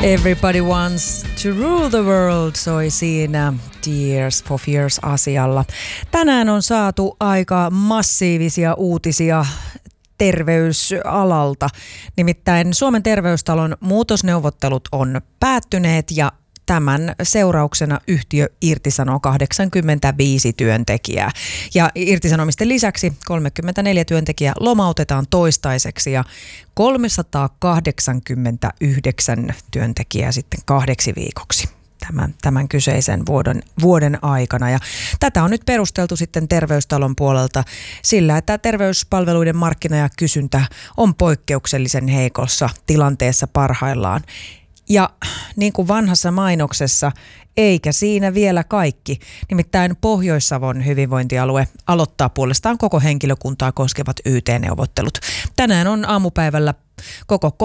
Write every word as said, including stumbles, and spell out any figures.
Everybody Wants to Rule the World soi siinä Tears for Fears -asialla. Tänään on saatu aika massiivisia uutisia terveysalalta. Nimittäin Suomen terveystalon muutosneuvottelut on päättyneet ja tämän seurauksena yhtiö irtisanoo kahdeksankymmentäviisi työntekijää. Ja irtisanomisten lisäksi kolmekymmentäneljä työntekijää lomautetaan toistaiseksi ja kolmesataakahdeksankymmentäyhdeksän työntekijää sitten kahdeksi viikoksi tämän, tämän kyseisen vuoden, vuoden aikana. Ja tätä on nyt perusteltu sitten terveystalon puolelta sillä, että terveyspalveluiden markkina ja kysyntä on poikkeuksellisen heikossa tilanteessa parhaillaan. Ja niin kuin vanhassa mainoksessa, eikä siinä vielä kaikki. Nimittäin Pohjois-Savon hyvinvointialue aloittaa puolestaan koko henkilökuntaa koskevat Y T-neuvottelut. Tänään on aamupäivällä koko